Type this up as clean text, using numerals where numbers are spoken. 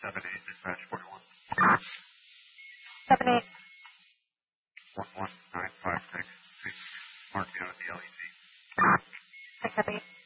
7-8, dispatch 41. 7-8. 11956. Mark me out at the LEC. I copy.